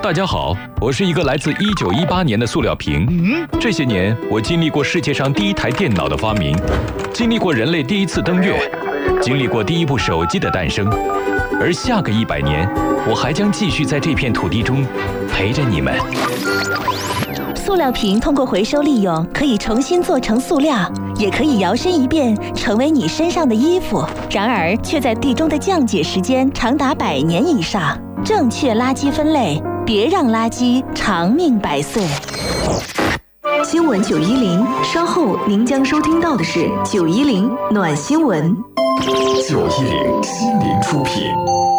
大家好，我是一个来自1918年的塑料瓶。这些年，我经历过世界上第一台电脑的发明，经历过人类第一次登月，经历过第一部手机的诞生。而下个100年，我还将继续在这片土地中陪着你们。 塑料瓶通过回收利用，可以重新做成塑料，也可以摇身一变成为你身上的衣服。然而，却在地中的降解时间长达100年以上。正确垃圾分类，别让垃圾长命百岁。 新闻910，稍后您将收听到的是910暖新闻。 910心灵出品。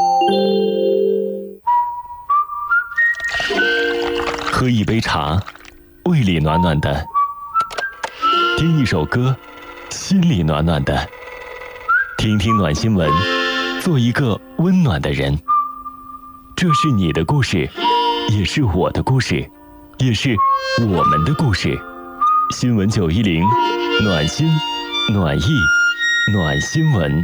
喝一杯茶，胃里暖暖的；听一首歌，心里暖暖的。听听暖新闻，做一个温暖的人。这是你的故事，也是我的故事，也是我们的故事。新闻910，暖心、暖意、暖新闻。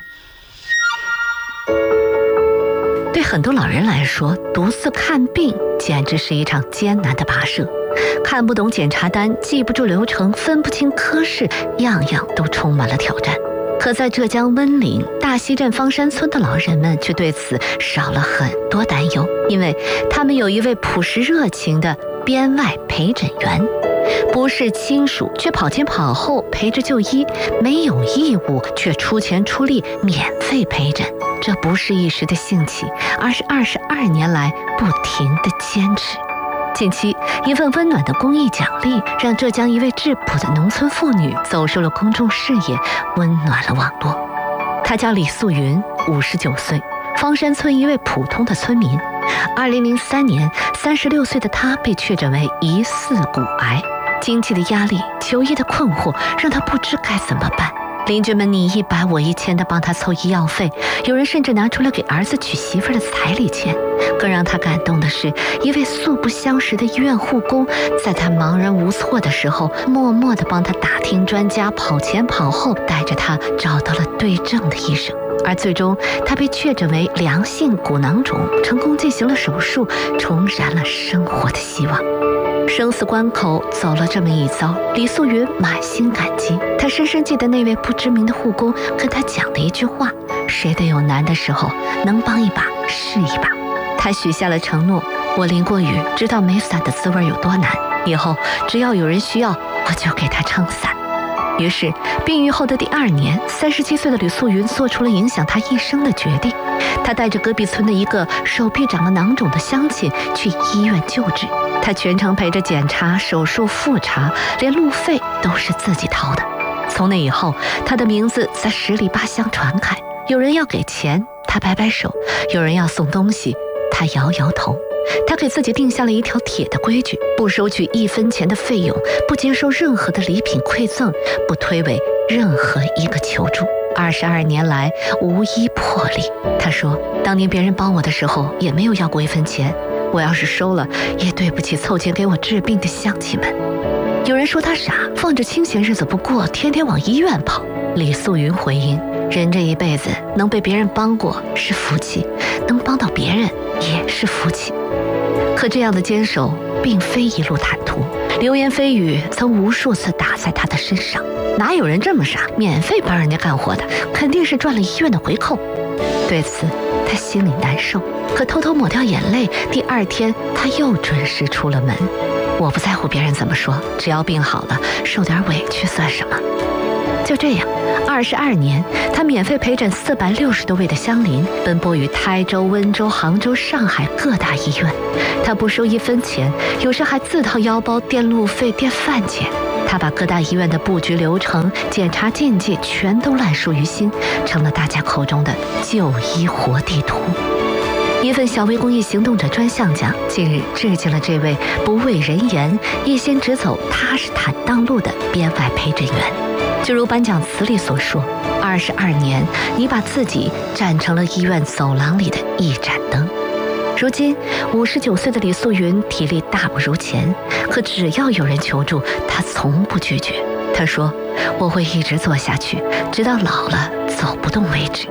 对很多老人来说，独自看病简直是一场艰难的跋涉。看不懂检查单，记不住流程，分不清科室，样样都充满了挑战。可在浙江温岭大溪镇方山村的老人们却对此少了很多担忧，因为他们有一位朴实热情的编外陪诊员，不是亲属却跑前跑后陪着就医，没有义务却出钱出力免费陪诊。这不是一时的兴起，而是22年来不停的坚持。近期，一份温暖的公益奖励让浙江一位质朴的农村妇女走入了公众视野，温暖了网络。她叫李素云，59岁，方山村一位普通的村民。2003年，36岁的她被确诊为疑似骨癌，经济的压力、求医的困惑让她不知该怎么办。邻居们你100我1000地帮他凑医药费，有人甚至拿出了给儿子娶媳妇的彩礼钱。更让他感动的是，一位素不相识的医院护工，在他茫然无措的时候，默默地帮他打听专家，跑前跑后，带着他找到了对症的医生。而最终，他被确诊为良性骨囊肿，成功进行了手术，重燃了生活的希望。生死关口走了这么一遭，李素云满心感激。她深深记得那位不知名的护工跟她讲的一句话：谁都有难的时候，能帮一把是一把。她许下了承诺，我淋过雨，知道没伞的滋味有多难，以后只要有人需要，我就给他撑伞。于是病愈后的第2年，37岁的吕素云做出了影响她一生的决定。她带着隔壁村的一个手臂长了囊肿的乡亲去医院救治，她全程陪着检查、手术、复查，连路费都是自己掏的。从那以后，她的名字在10里8乡传开，有人要给钱，她摆摆手；有人要送东西，她摇摇头。他给自己定下了一条铁的规矩：不收取1分钱的费用，不接受任何的礼品馈赠，不推诿任何一个求助。22年来无一破例。他说，当年别人帮我的时候也没有要过1分钱，我要是收了，也对不起凑钱给我治病的乡亲们。有人说他傻，放着清闲日子不过，天天往医院跑。李素云回应，人这一辈子能被别人帮过是福气，能帮到别人也是福气。可这样的坚守并非一路坦途，流言蜚语曾无数次打在他的身上。哪有人这么傻，免费帮人家干活的，肯定是赚了医院的回扣。对此他心里难受，可偷偷抹掉眼泪。第2天他又准时出了门。我不在乎别人怎么说，只要病好了，受点委屈算什么。就这样，22年，他免费陪诊460多位的乡邻，奔波于台州、温州、杭州、上海各大医院。他不收1分钱，有时还自掏腰包垫路费、垫饭钱。他把各大医院的布局流程、检查禁忌全都烂熟于心，成了大家口中的就医活地图。一份小微公益行动者专项奖近日致敬了这位不畏人言、一心只走踏实坦荡路的编外陪诊员。就如颁奖词里所说，22年，你把自己站成了医院走廊里的一盏灯。如今59岁的李素云体力大不如前，可只要有人求助，她从不拒绝。她说，我会一直做下去，直到老了走不动为止。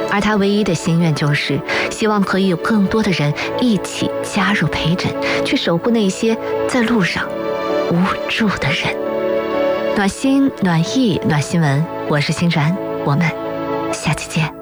而他唯一的心愿就是希望可以有更多的人一起加入陪诊，去守护那些在路上无助的人。暖心、暖意、暖新闻，我是欣然，我们下期见。